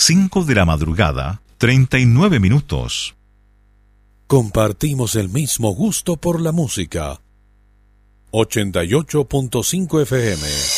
5 de la madrugada, 39 minutos. Compartimos el mismo gusto por la música. 88.5 FM.